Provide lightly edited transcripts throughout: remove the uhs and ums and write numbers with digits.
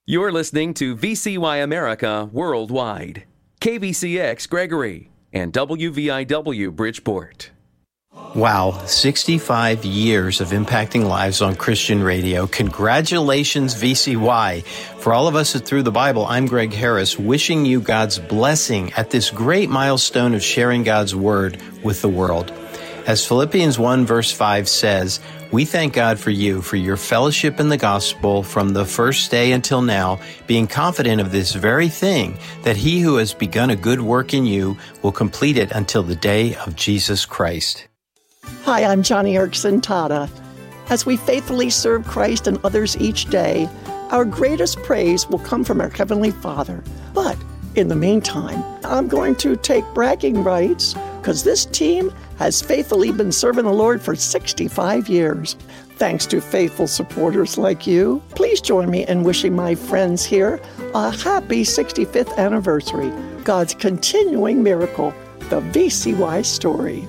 You're listening to VCY America Worldwide, KVCX Gregory, and WVIW Bridgeport. Wow, 65 years of impacting lives on Christian radio. Congratulations, VCY. For all of us at Through the Bible, I'm Greg Harris, wishing you God's blessing at this great milestone of sharing God's Word with the world. As Philippians 1 verse 5 says, we thank God for you, for your fellowship in the gospel from the first day until now, being confident of this very thing, that he who has begun a good work in you will complete it until the day of Jesus Christ. Hi, I'm Johnny Erickson Tada. As we faithfully serve Christ and others each day, our greatest praise will come from our Heavenly Father. But in the meantime, I'm going to take bragging rights because this team has faithfully been serving the Lord for 65 years. Thanks to faithful supporters like you, please join me in wishing my friends here a happy 65th anniversary. God's continuing miracle, the VCY story.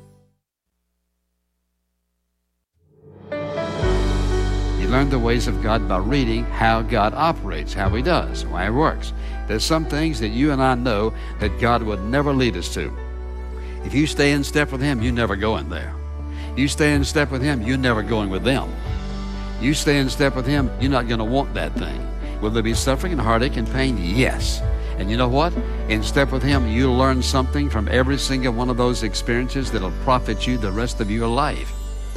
You learn the ways of God by reading how God operates, how He does, why He works. There's some things that you and I know that God would never lead us to. If you stay in step with Him, you're never going there. You stay in step with Him, you're never going with them. You stay in step with Him, you're not going to want that thing. Will there be suffering and heartache and pain? Yes. And you know what? In step with Him, you'll learn something from every single one of those experiences that'll profit you the rest of your life.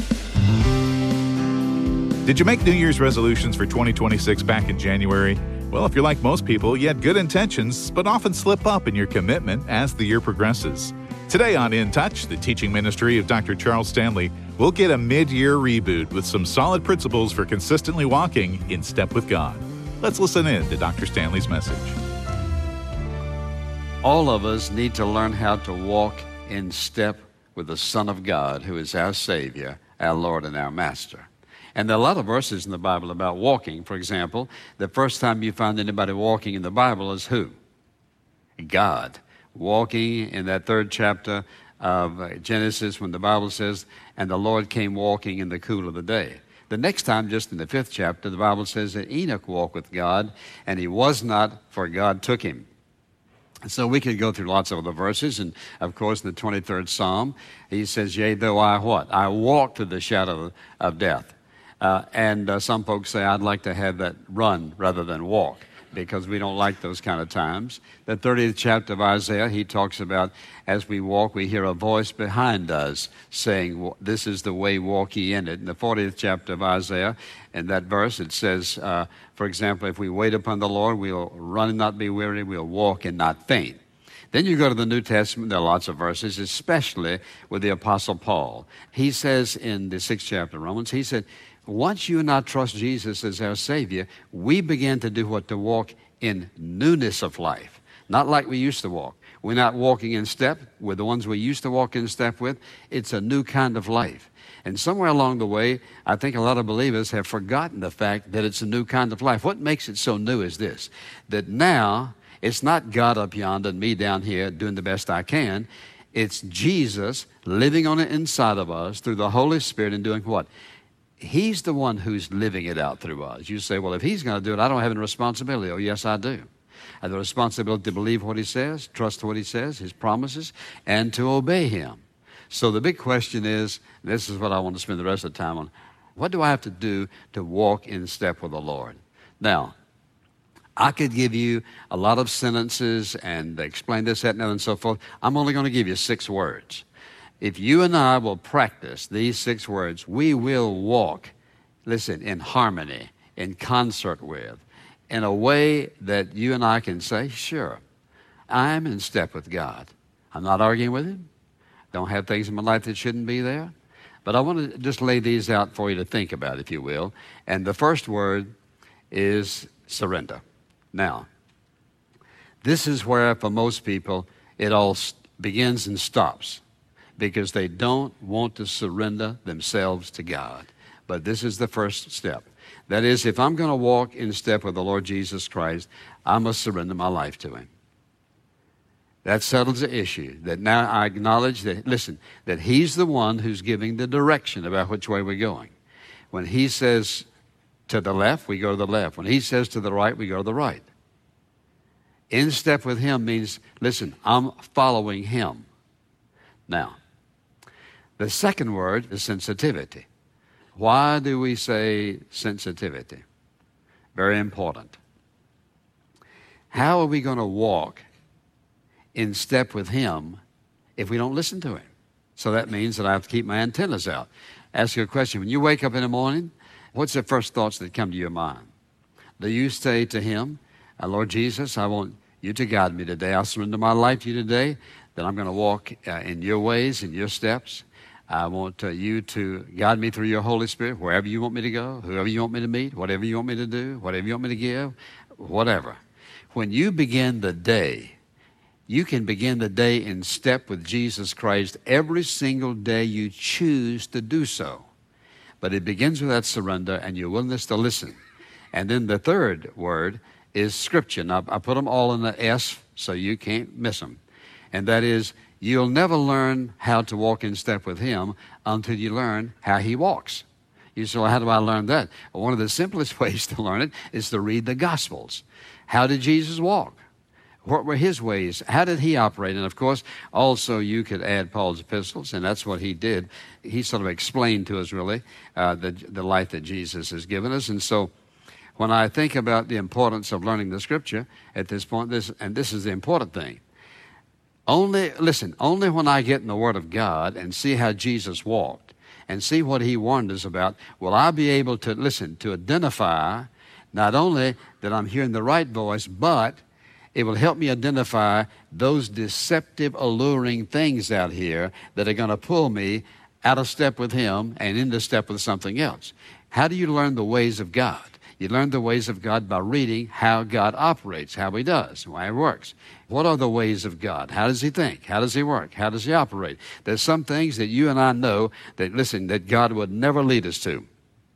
Did you make New Year's resolutions for 2026 back in January? Well, if you're like most people, you had good intentions, but often slip up in your commitment as the year progresses. Today on In Touch, the teaching ministry of Dr. Charles Stanley, we'll get a mid-year reboot with some solid principles for consistently walking in step with God. Let's listen in to Dr. Stanley's message. All of us need to learn how to walk in step with the Son of God, who is our Savior, our Lord, and our Master. And there are a lot of verses in the Bible about walking. For example, the first time you find anybody walking in the Bible is who? God. Walking in that 3rd chapter of Genesis when the Bible says, and the Lord came walking in the cool of the day. The next time, just in the 5th chapter, the Bible says that Enoch walked with God, and he was not, for God took him. So we could go through lots of other verses, and of course in the 23rd Psalm, he says, yea, though I what? I walk through the shadow of death. And some folks say, I'd like to have that run rather than walk, because we don't like those kind of times. The 30th chapter of Isaiah, he talks about, as we walk, we hear a voice behind us saying, this is the way, walk ye in it. In the 40th chapter of Isaiah, in that verse, it says, for example, if we wait upon the Lord, we'll run and not be weary, we'll walk and not faint. Then you go to the New Testament, there are lots of verses, especially with the Apostle Paul. He says in the 6th chapter of Romans, he said, once you and I trust Jesus as our Savior, we begin to do what? To walk in newness of life. Not like we used to walk. We're not walking in step with the ones we used to walk in step with. It's a new kind of life. And somewhere along the way, I think a lot of believers have forgotten the fact that it's a new kind of life. What makes it so new is this, that now it's not God up yonder and me down here doing the best I can. It's Jesus living on the inside of us through the Holy Spirit and doing what? He's the one who's living it out through us. You say, well, if He's going to do it, I don't have any responsibility. Oh, yes, I do. I have the responsibility to believe what He says, trust what He says, His promises, and to obey Him. So the big question is, this is what I want to spend the rest of the time on, what do I have to do to walk in step with the Lord? Now, I could give you a lot of sentences and explain this, that, and that, and so forth. I'm only going to give you 6 words. If you and I will practice these 6 words, we will walk, listen, in harmony, in concert with, in a way that you and I can say, sure, I'm in step with God. I'm not arguing with Him. Don't have things in my life that shouldn't be there. But I want to just lay these out for you to think about, if you will. And the first word is surrender. Now, this is where, for most people, it all begins and stops, because they don't want to surrender themselves to God. But this is the first step. That is, if I'm going to walk in step with the Lord Jesus Christ, I must surrender my life to Him. That settles the issue. That now I acknowledge that, listen, that He's the one who's giving the direction about which way we're going. When He says, to the left, we go to the left. When he says to the right, we go to the right. In step with him means, listen, I'm following him. Now, the second word is sensitivity. Why do we say sensitivity? Very important. How are we going to walk in step with him if we don't listen to him? So that means that I have to keep my antennas out. Ask you a question. When you wake up in the morning, what's the first thoughts that come to your mind? Do you say to him, Lord Jesus, I want you to guide me today. I'll surrender my life to you today, that I'm going to walk in your ways, in your steps. I want you to guide me through your Holy Spirit, wherever you want me to go, whoever you want me to meet, whatever you want me to do, whatever you want me to give, whatever. When you begin the day, you can begin the day in step with Jesus Christ every single day you choose to do so. But it begins with that surrender and your willingness to listen. And then the third word is Scripture. Now, I put them all in the S so you can't miss them. And that is, you'll never learn how to walk in step with him until you learn how he walks. You say, well, how do I learn that? Well, one of the simplest ways to learn it is to read the Gospels. How did Jesus walk? What were his ways? How did he operate? And of course, also you could add Paul's epistles, and that's what he did. He sort of explained to us, really, the life that Jesus has given us. And so when I think about the importance of learning the Scripture at this point, this is the important thing. Only when I get in the Word of God and see how Jesus walked and see what he warned us about, will I be able to to identify not only that I'm hearing the right voice, but it will help me identify those deceptive, alluring things out here that are going to pull me out of step with him and into step with something else. How do you learn the ways of God? You learn the ways of God by reading how God operates, how he does, why he works. What are the ways of God? How does he think? How does he work? How does he operate? There's some things that you and I know that God would never lead us to.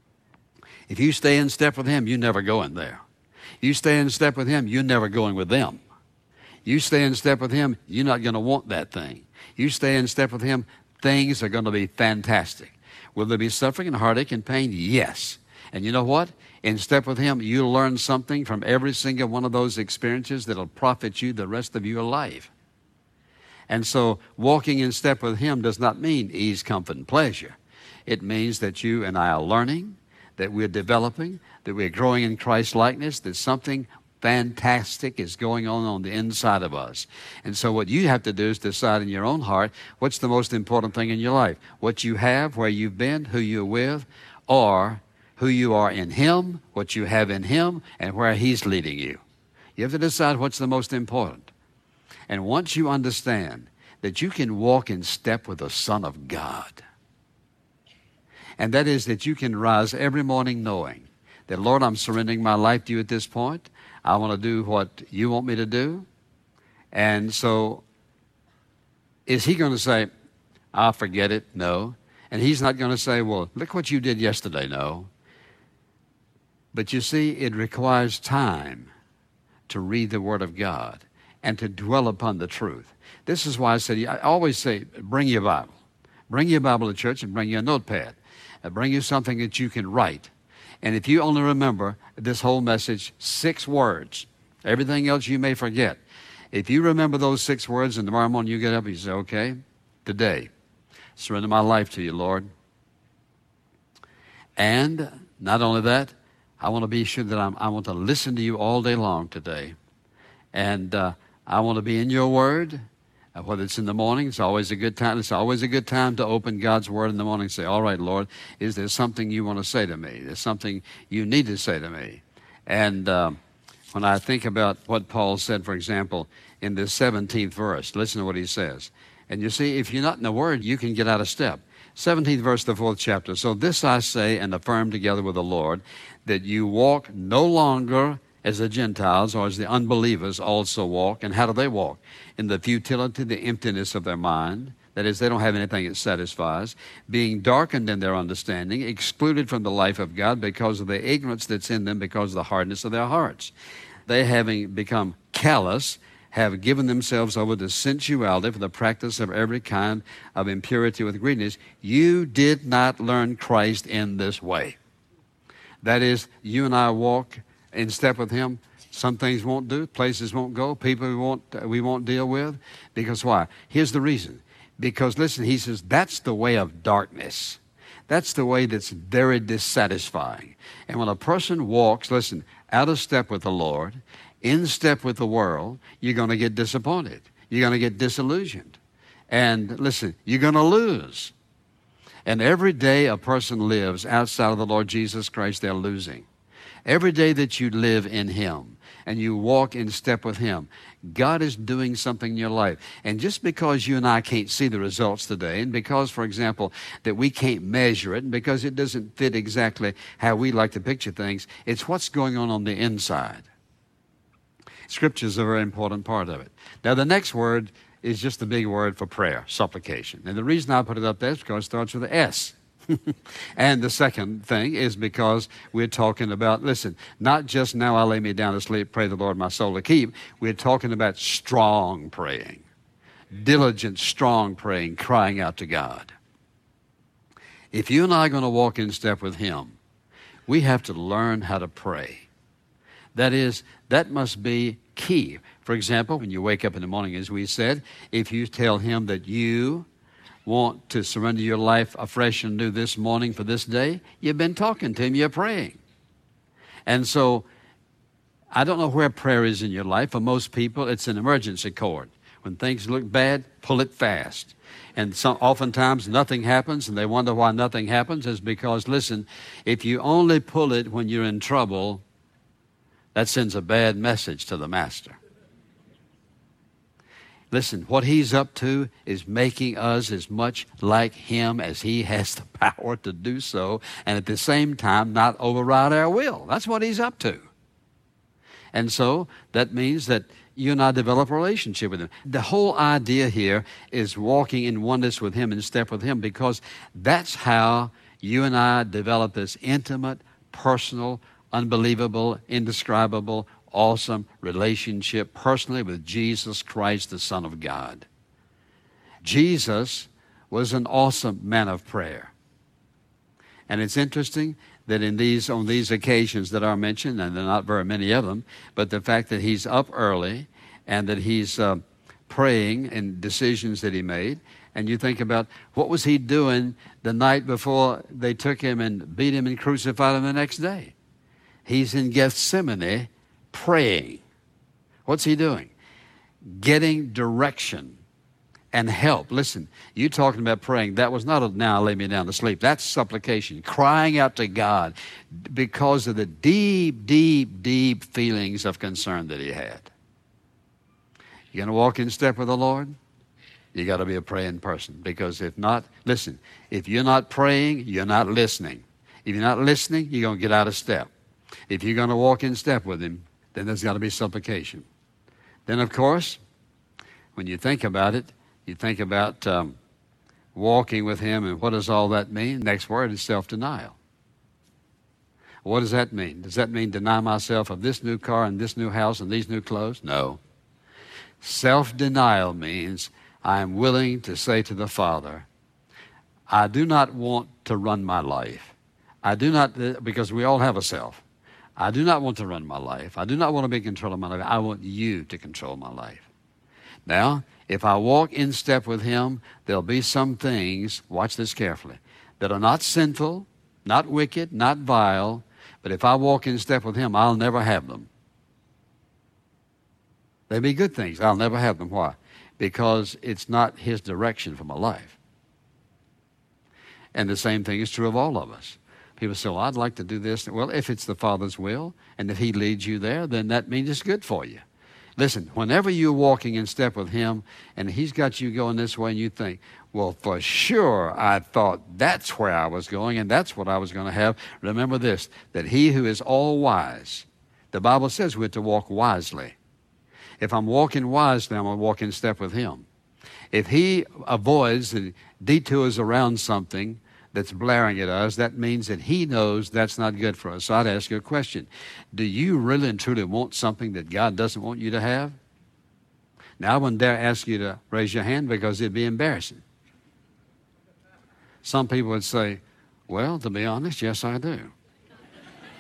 If you stay in step with him, you never go in there. You stay in step with him, you're never going with them. You stay in step with him, you're not going to want that thing. You stay in step with him, things are going to be fantastic. Will there be suffering and heartache and pain? Yes. And you know what? In step with him, you'll learn something from every single one of those experiences that'll profit you the rest of your life. And so walking in step with him does not mean ease, comfort, and pleasure. It means that you and I are learning, that we're developing, that we're growing in Christ's likeness, that something fantastic is going on the inside of us. And so what you have to do is decide in your own heart, what's the most important thing in your life? What you have, where you've been, who you're with, or who you are in him, what you have in him, and where he's leading you. You have to decide what's the most important. And once you understand that you can walk in step with the Son of God, and that is that you can rise every morning knowing that, Lord, I'm surrendering my life to you at this point. I want to do what you want me to do. And so is he going to say, I'll forget it? No. And he's not going to say, well, look what you did yesterday. No. But you see, it requires time to read the Word of God and to dwell upon the truth. This is why I always say, bring your Bible. Bring your Bible to church and bring your notepad. Bring you something that you can write. And if you only remember this whole message, 6 words, everything else you may forget. If you remember those 6 words and tomorrow morning you get up and you say, okay, today, surrender my life to you, Lord. And not only that, I want to be sure that I want to listen to you all day long today. And I want to be in your Word. Whether it's in the morning, it's always a good time. It's always a good time to open God's Word in the morning and say, all right, Lord, is there something you want to say to me? There's something you need to say to me. And when I think about what Paul said, for example, in the 17th verse, listen to what he says. And you see, if you're not in the Word, you can get out of step. 17th verse, the 4th chapter. So this I say and affirm together with the Lord, that you walk no longer as the Gentiles or as the unbelievers also walk. And how do they walk? In the futility, the emptiness of their mind. That is, they don't have anything that satisfies. Being darkened in their understanding, excluded from the life of God because of the ignorance that's in them, because of the hardness of their hearts. They, having become callous, have given themselves over to sensuality for the practice of every kind of impurity with greediness. You did not learn Christ in this way. That is, you and I walk in step with Him. Some things won't do, places won't go, people we won't deal with. Because why? Here's the reason. Because, listen, He says, that's the way of darkness. That's the way that's very dissatisfying. And when a person walks, listen, out of step with the Lord, in step with the world, you're going to get disappointed. You're going to get disillusioned. And listen, you're going to lose. And every day a person lives outside of the Lord Jesus Christ, they're losing. Every day that you live in Him and you walk in step with Him, God is doing something in your life. And just because you and I can't see the results today, and because, for example, that we can't measure it, and because it doesn't fit exactly how we like to picture things, it's what's going on the inside. Scripture is a very important part of it. Now, the next word is just the big word for prayer, supplication. And the reason I put it up there is because it starts with an S. And the second thing is because we're talking about, listen, not just now I lay me down to sleep, pray the Lord my soul to keep. We're talking about strong praying, diligent, strong praying, crying out to God. If you and I are going to walk in step with Him, we have to learn how to pray. That is, that must be key. For example, when you wake up in the morning, as we said, if you tell Him that you want to surrender your life afresh and new this morning for this day, you've been talking to Him, you're praying. And so, I don't know where prayer is in your life. For most people, it's an emergency cord. When things look bad, pull it fast. And oftentimes nothing happens, and they wonder why nothing happens, is because, listen, if you only pull it when you're in trouble, that sends a bad message to the Master. Listen, what He's up to is making us as much like Him as He has the power to do so, and at the same time not override our will. That's what He's up to. And so that means that you and I develop a relationship with Him. The whole idea here is walking in oneness with Him, in step with Him, because that's how you and I develop this intimate, personal, unbelievable, indescribable, awesome relationship personally with Jesus Christ, the Son of God. Jesus was an awesome man of prayer. And it's interesting that on these occasions that are mentioned, and there are not very many of them, but the fact that He's up early and that He's praying in decisions that He made, and you think about what was He doing the night before they took Him and beat Him and crucified Him the next day? He's in Gethsemane praying. What's He doing? Getting direction and help. Listen, you talking about praying, that was not a now lay me down to sleep. That's supplication, crying out to God because of the deep, deep, deep feelings of concern that he had. You going to walk in step with the Lord? You got to be a praying person, because if not, listen, if you're not praying, you're not listening. If you're not listening, you're going to get out of step. If you're going to walk in step with Him, then there's got to be supplication. Then, of course, when you think about it, you think about walking with Him, and what does all that mean? Next word is self-denial. What does that mean? Does that mean deny myself of this new car and this new house and these new clothes? No. Self-denial means I am willing to say to the Father, I do not want to run my life. I do not, because we all have a self. I do not want to run my life. I do not want to be in control of my life. I want You to control my life. Now, if I walk in step with Him, there'll be some things, watch this carefully, that are not sinful, not wicked, not vile, but if I walk in step with Him, I'll never have them. They'll be good things. I'll never have them. Why? Because it's not His direction for my life. And the same thing is true of all of us. People say, well, I'd like to do this. Well, if it's the Father's will, and if He leads you there, then that means it's good for you. Listen, whenever you're walking in step with Him, and He's got you going this way, and you think, well, for sure, I thought that's where I was going, and that's what I was going to have. Remember this, that He who is all wise, the Bible says we're to walk wisely. If I'm walking wisely, I'm going to walk in step with Him. If He avoids the detours around something that's blaring at us, that means that He knows that's not good for us. So I'd ask you a question. Do you really and truly want something that God doesn't want you to have? Now, I wouldn't dare ask you to raise your hand because it'd be embarrassing. Some people would say, well, to be honest, yes, I do.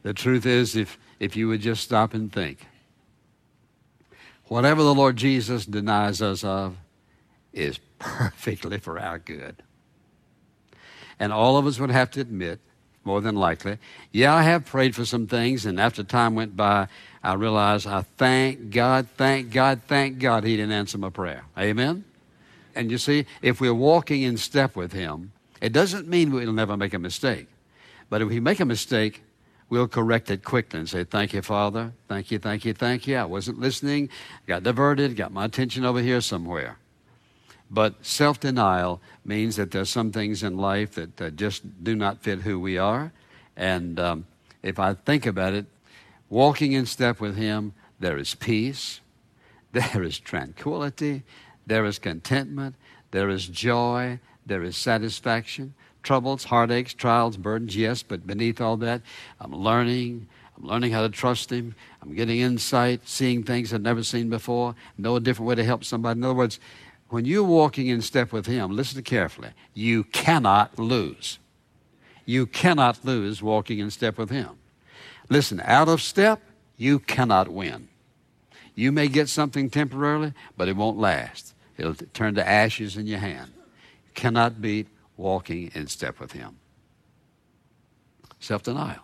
The truth is, if you would just stop and think, whatever the Lord Jesus denies us of is perfectly for our good. And all of us would have to admit, more than likely, yeah, I have prayed for some things, and after time went by, I realized I thank God he didn't answer my prayer. Amen? And you see, if we're walking in step with him, it doesn't mean we'll never make a mistake. But if we make a mistake, we'll correct it quickly and say, thank you, Father. Thank you. I wasn't listening, got diverted, got my attention over here somewhere. But self-denial means that there's some things in life that just do not fit who we are. And if I think about it, walking in step with him, there is peace, there is tranquility, there is contentment, there is joy, there is satisfaction. Troubles, heartaches, trials, burdens, yes, but beneath all that, I'm learning how to trust him. I'm getting insight, seeing things I've never seen before, know a different way to help somebody. In other words, when you're walking in step with him, listen carefully, you cannot lose. You cannot lose walking in step with him. Listen, out of step, you cannot win. You may get something temporarily, but it won't last. It'll turn to ashes in your hand. You cannot beat walking in step with him. Self-denial.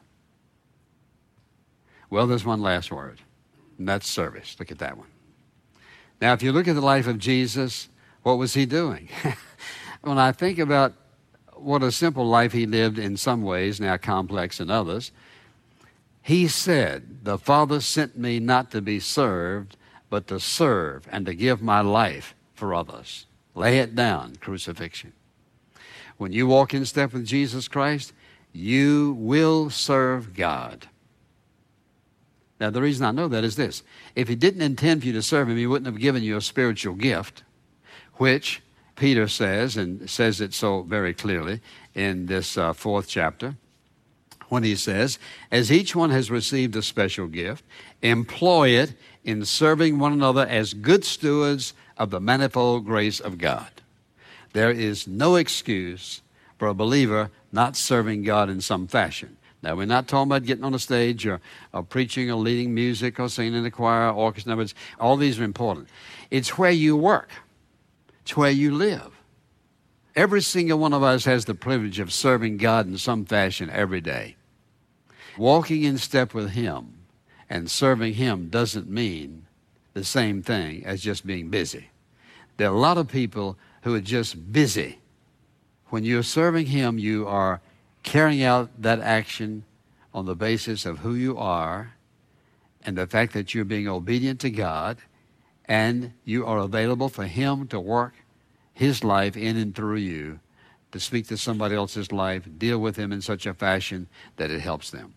Well, there's one last word, and that's service. Look at that one. Now, if you look at the life of Jesus, what was he doing? When I think about what a simple life he lived in some ways, now complex in others, he said, the Father sent me not to be served, but to serve and to give my life for others. Lay it down, crucifixion. When you walk in step with Jesus Christ, you will serve God. Now, the reason I know that is this. If he didn't intend for you to serve him, he wouldn't have given you a spiritual gift, which Peter says, and says it so very clearly in this 4th chapter, when he says, as each one has received a special gift, employ it in serving one another as good stewards of the manifold grace of God. There is no excuse for a believer not serving God in some fashion. Now, we're not talking about getting on a stage or preaching or leading music or singing in the choir or orchestra. But all these are important. It's where you work. It's where you live. Every single one of us has the privilege of serving God in some fashion every day. Walking in step with him and serving him doesn't mean the same thing as just being busy. There are a lot of people who are just busy. When you're serving him, you are carrying out that action on the basis of who you are and the fact that you're being obedient to God, and you are available for him to work his life in and through you, to speak to somebody else's life, deal with them in such a fashion that it helps them.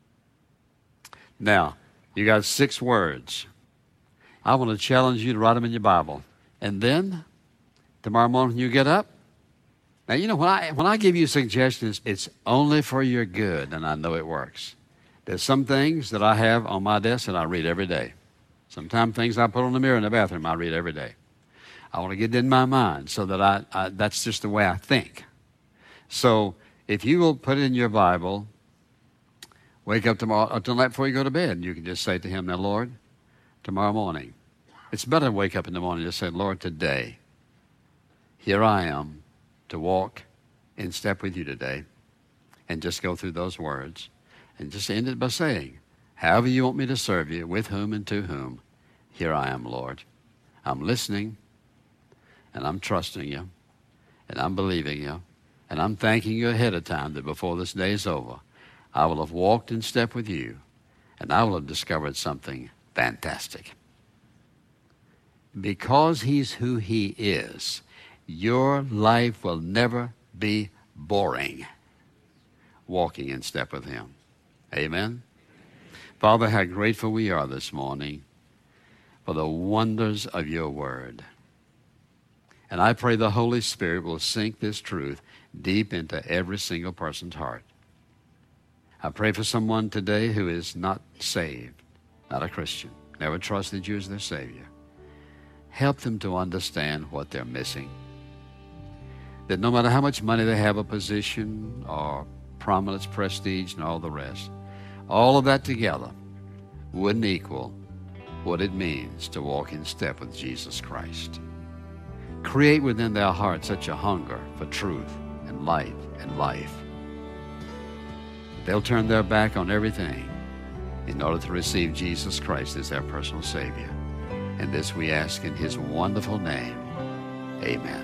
Now, you got 6 words. I want to challenge you to write them in your Bible. And then, tomorrow morning when you get up, now, you know, when I give you suggestions, it's only for your good, and I know it works. There's some things that I have on my desk that I read every day. Sometimes things I put on the mirror in the bathroom, I read every day. I want to get it in my mind so that that's just the way I think. So if you will put it in your Bible, wake up tomorrow, or tonight before you go to bed, you can just say to him, now, Lord, tomorrow morning. It's better to wake up in the morning and just say, Lord, today, here I am to walk in step with you today, and just go through those words and just end it by saying, however you want me to serve you, with whom and to whom, here I am, Lord. I'm listening, and I'm trusting you, and I'm believing you, and I'm thanking you ahead of time that before this day is over, I will have walked in step with you, and I will have discovered something fantastic. Because he's who he is, your life will never be boring walking in step with him. Amen? Father, how grateful we are this morning for the wonders of your word. And I pray the Holy Spirit will sink this truth deep into every single person's heart. I pray for someone today who is not saved, not a Christian, never trusted you as their Savior. Help them to understand what they're missing. That no matter how much money they have, a position or prominence, prestige, and all the rest, All of that together wouldn't equal what it means to walk in step with Jesus Christ. Create within their hearts such a hunger for truth and light and life. They'll turn their back on everything in order to receive Jesus Christ as their personal Savior. And this we ask in His wonderful name. Amen.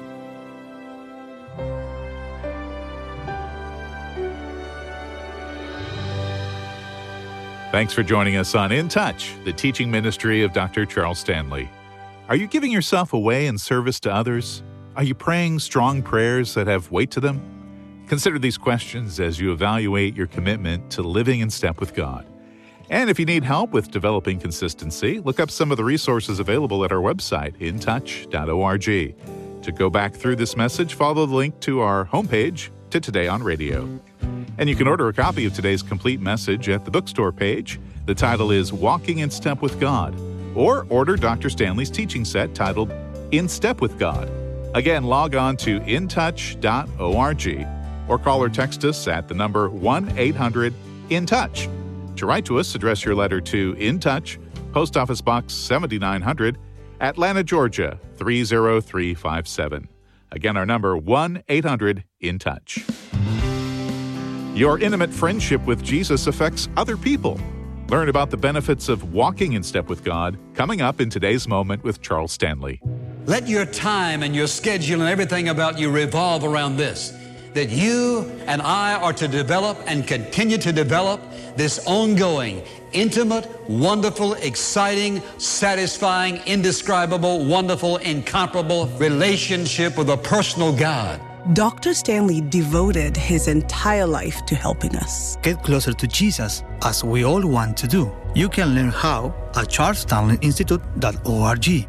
Thanks for joining us on In Touch, the teaching ministry of Dr. Charles Stanley. Are you giving yourself away in service to others? Are you praying strong prayers that have weight to them? Consider these questions as you evaluate your commitment to living in step with God. And if you need help with developing consistency, look up some of the resources available at our website, intouch.org. To go back through this message, follow the link to our homepage to Today on Radio. And you can order a copy of today's complete message at the bookstore page. The title is Walking in Step with God. Or order Dr. Stanley's teaching set titled In Step with God. Again, log on to intouch.org or call or text us at the number 1-800-IN-TOUCH. To write to us, address your letter to In Touch, Post Office Box 7900, Atlanta, Georgia 30357. Again, our number 1-800-IN-TOUCH. Your intimate friendship with Jesus affects other people. Learn about the benefits of walking in step with God coming up in today's Moment with Charles Stanley. Let your time and your schedule and everything about you revolve around this, that you and I are to develop and continue to develop this ongoing, intimate, wonderful, exciting, satisfying, indescribable, wonderful, incomparable relationship with a personal God. Dr. Stanley devoted his entire life to helping us get closer to Jesus, as we all want to do. You can learn how at charlesstanleyinstitute.org.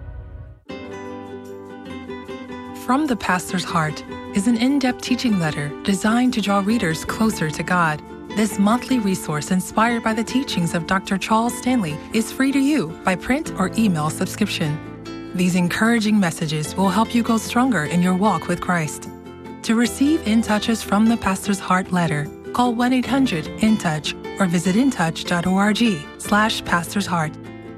From the Pastor's Heart is an in-depth teaching letter designed to draw readers closer to God. This monthly resource, inspired by the teachings of Dr. Charles Stanley, is free to you by print or email subscription. These encouraging messages will help you go stronger in your walk with Christ. To receive In Touches from the Pastor's Heart letter, call 1-800-IN-TOUCH or visit intouch.org/Pastor's Heart.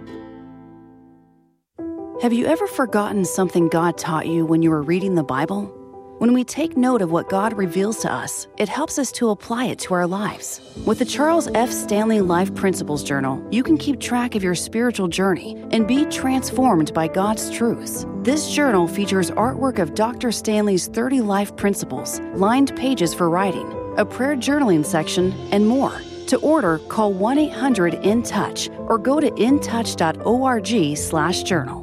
Have you ever forgotten something God taught you when you were reading the Bible? When we take note of what God reveals to us, it helps us to apply it to our lives. With the Charles F. Stanley Life Principles Journal, you can keep track of your spiritual journey and be transformed by God's truths. This journal features artwork of Dr. Stanley's 30 life principles, lined pages for writing, a prayer journaling section, and more. To order, call 1-800-IN-TOUCH or go to intouch.org/journal.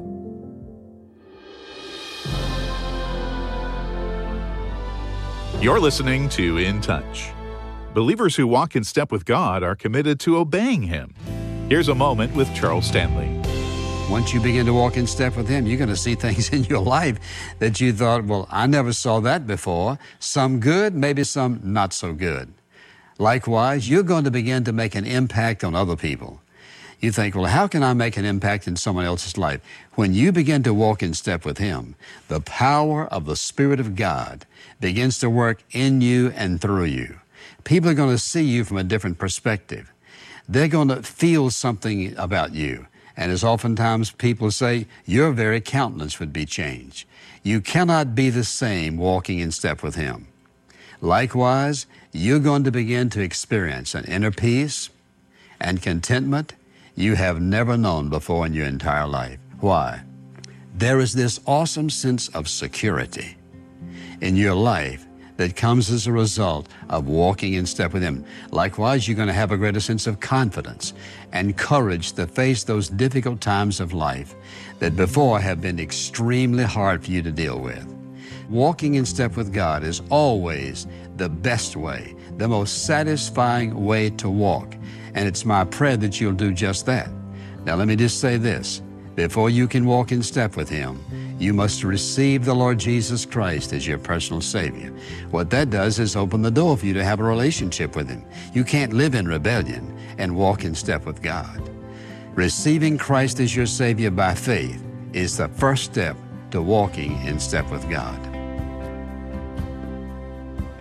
You're listening to In Touch. Believers who walk in step with God are committed to obeying Him. Here's a moment with Charles Stanley. Once you begin to walk in step with Him, you're going to see things in your life that you thought, well, I never saw that before. Some good, maybe some not so good. Likewise, you're going to begin to make an impact on other people. You think, well, how can I make an impact in someone else's life? When you begin to walk in step with Him, the power of the Spirit of God begins to work in you and through you. People are going to see you from a different perspective. They're going to feel something about you. And as oftentimes people say, your very countenance would be changed. You cannot be the same walking in step with Him. Likewise, you're going to begin to experience an inner peace and contentment you have never known before in your entire life. Why? There is this awesome sense of security in your life that comes as a result of walking in step with Him. Likewise, you're going to have a greater sense of confidence and courage to face those difficult times of life that before have been extremely hard for you to deal with. Walking in step with God is always the best way, the most satisfying way to walk. And it's my prayer that you'll do just that. Now, let me just say this. Before you can walk in step with Him, you must receive the Lord Jesus Christ as your personal Savior. What that does is open the door for you to have a relationship with Him. You can't live in rebellion and walk in step with God. Receiving Christ as your Savior by faith is the first step to walking in step with God.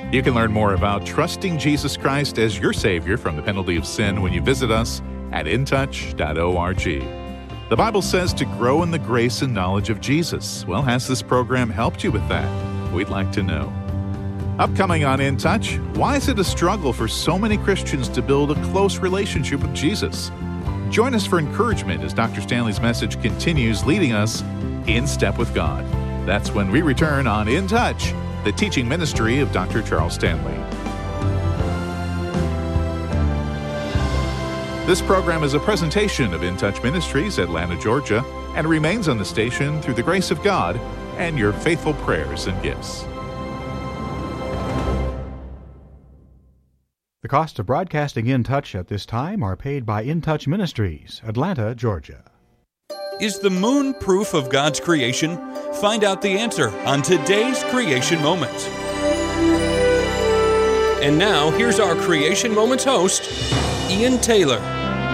You can learn more about trusting Jesus Christ as your Savior from the penalty of sin when you visit us at intouch.org. The Bible says to grow in the grace and knowledge of Jesus. Well, has this program helped you with that? We'd like to know. Upcoming on In Touch, why is it a struggle for so many Christians to build a close relationship with Jesus? Join us for encouragement as Dr. Stanley's message continues leading us in step with God. That's when we return on In Touch, the teaching ministry of Dr. Charles Stanley. This program is a presentation of In Touch Ministries, Atlanta, Georgia, and remains on the station through the grace of God and your faithful prayers and gifts. The costs of broadcasting In Touch at this time are paid by In Touch Ministries, Atlanta, Georgia. Is the moon proof of God's creation? Find out the answer on today's Creation Moments. And now, here's our Creation Moments host, Ian Taylor.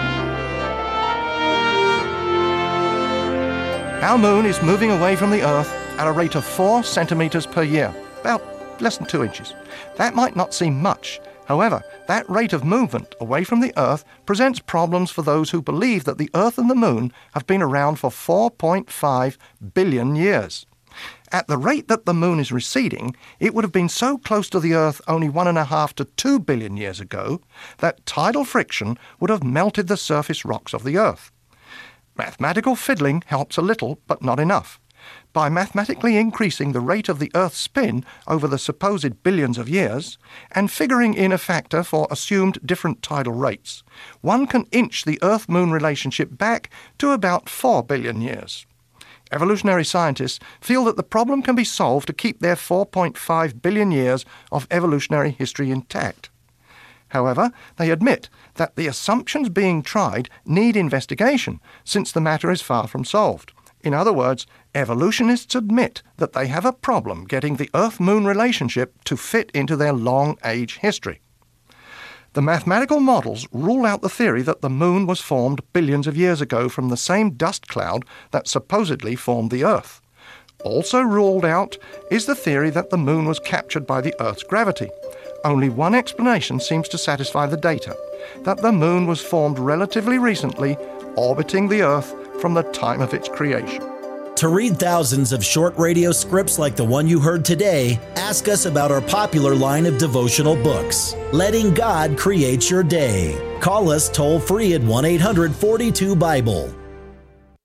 Our moon is moving away from the Earth at a rate of 4 centimeters per year, about less than 2 inches. That might not seem much. However, that rate of movement away from the Earth presents problems for those who believe that the Earth and the Moon have been around for 4.5 billion years. At the rate that the Moon is receding, it would have been so close to the Earth only 1.5 to 2 billion years ago that tidal friction would have melted the surface rocks of the Earth. Mathematical fiddling helps a little, but not enough. By mathematically increasing the rate of the Earth's spin over the supposed billions of years, and figuring in a factor for assumed different tidal rates, one can inch the Earth-Moon relationship back to about 4 billion years. Evolutionary scientists feel that the problem can be solved to keep their 4.5 billion years of evolutionary history intact. However, they admit that the assumptions being tried need investigation, since the matter is far from solved. In other words, evolutionists admit that they have a problem getting the Earth-Moon relationship to fit into their long-age history. The mathematical models rule out the theory that the Moon was formed billions of years ago from the same dust cloud that supposedly formed the Earth. Also ruled out is the theory that the Moon was captured by the Earth's gravity. Only one explanation seems to satisfy the data, that the Moon was formed relatively recently, orbiting the Earth from the time of its creation. To read thousands of short radio scripts like the one you heard today, ask us about our popular line of devotional books, Letting God Create Your Day. Call us toll-free at 1-800-42-BIBLE.